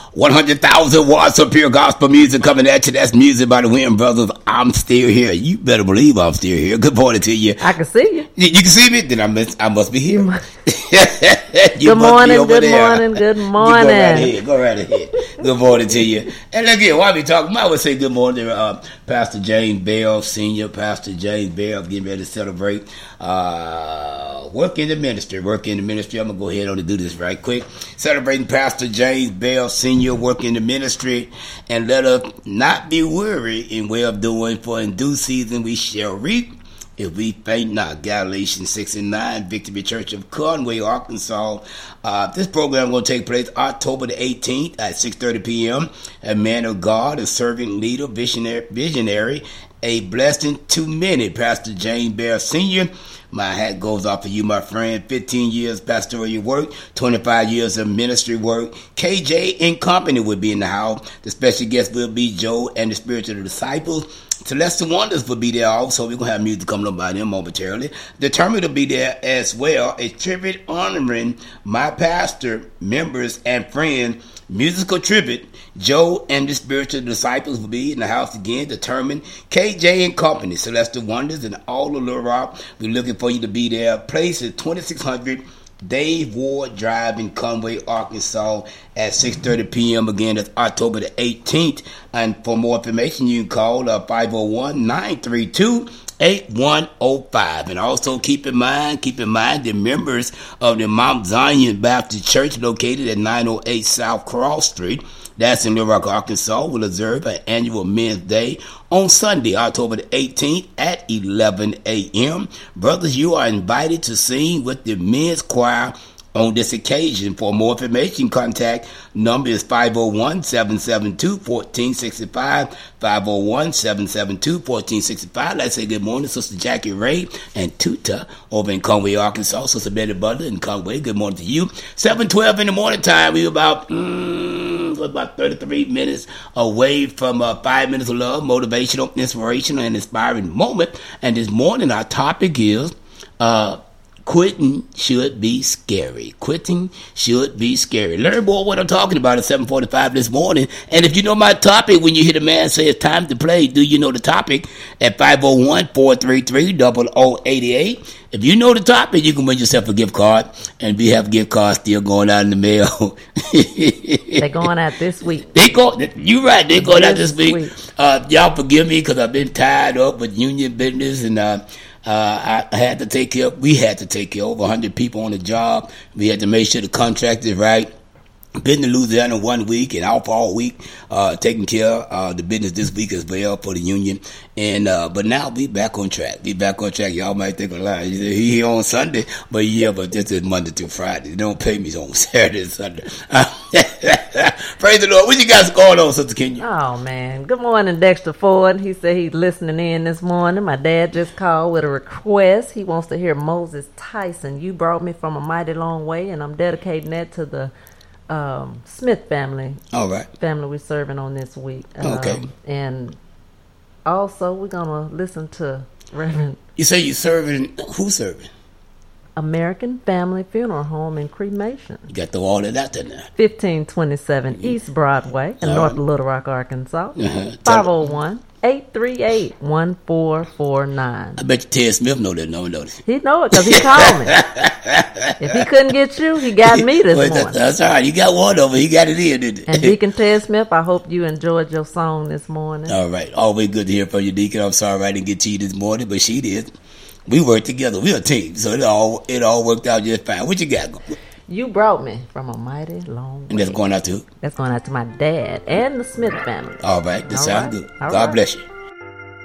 100,000 watts of pure gospel music coming at you. That's music by the Williams Brothers. I'm still here. You better believe I'm still here. Good morning to you. I can see you. You can see me? Then I must be here. Good morning, good morning, good morning. Go right ahead. Good morning to you. And again, while we talking, I would say good morning to Pastor James Bell, Senior Pastor James Bell, getting ready to celebrate work in the ministry. I'm going to go ahead and do this right quick. Celebrating Pastor James Bell, Senior, work in the ministry. And let us not be weary in way of doing, for in due season we shall reap if we faint not. Galatians 6:9, Victory Church of Conway, Arkansas. This program is going to take place October the 18th at 6:30 p.m. A man of God, a servant leader, visionary, a blessing to many. Pastor James Bell Sr., my hat goes off for you, my friend. 15 years pastoral work, 25 years of ministry work. KJ and Company will be in the house. The special guest will be Joe and the spiritual disciples. Celestial Wonders will be there also. We're going to have music coming up by them momentarily. Determined to be there as well. A tribute honoring my pastor, members, and friends. Musical tribute. Joe and the spiritual disciples will be in the house again. Determined. KJ and Company, Celestial Wonders, and all of Little Rock. We're looking for you to be there. Place is 2600 Dave Ward Drive in Conway, Arkansas at 6:30 p.m. Again, that's October the 18th. And for more information, you can call 501-932-8105. And also keep in mind the members of the Mount Zion Baptist Church located at 908 South Cross Street. That's in Little Rock, Arkansas, will observe an annual Men's Day on Sunday, October the 18th at 11 a.m. Brothers, you are invited to sing with the men's choir on this occasion. For more information, contact number is 501-772-1465, 501-772-1465. Let's say good morning, Sister Jackie Ray and Tuta over in Conway, Arkansas. Sister Betty Butler in Conway, good morning to you. 7:12 in the morning time, we're about 33 minutes away from 5 minutes of love, motivational, inspirational, and inspiring moment. And this morning, our topic is quitting should be scary. Quitting should be scary. Learn more what I'm talking about at 7:45 this morning. And if you know my topic, when you hear the man say it's time to play, do you know the topic at 501-433-0088? If you know the topic, you can win yourself a gift card. And we have gift cards still going out in the mail. They're going out this week. You're right. They're going out this week. Y'all forgive me because I've been tied up with union business and we had to take care of over 100 people on the job. We had to make sure the contract is right. Been to Louisiana 1 week and off all week, taking care of the business this week as well for the union. And but now we back on track. Y'all might think a lot. He here on Sunday, but this is Monday through Friday. They don't pay me on Saturday and Sunday. Praise the Lord. What you guys going on, Sister Kenya? Oh man, good morning, Dexter Ford. He said he's listening in this morning. My dad just called with a request. He wants to hear Moses Tyson. You brought me from a mighty long way, and I'm dedicating that to the Smith family. All right. Family we're serving on this week. Okay. And also we're gonna listen to Reverend. You say you serving? Who serving? American Family Funeral Home and Cremation. You got the all of that there now. 1527 East Broadway in North Little Rock, Arkansas. 501-838-1449. I bet you Ted Smith know that number, don't he? He know it because he called me. If he couldn't get you, he got me this morning. That's all right. You got one over. He got it in, didn't he? And Deacon Ted Smith, I hope you enjoyed your song this morning. All right. Always good to hear from you, Deacon. I'm sorry I didn't get to you this morning, but she did. We work together. We're a team, so it all worked out just fine. What you got? You brought me from a mighty long way. And that's going out to who? That's going out to my dad and the Smith family. All right. That sounds good. God bless you.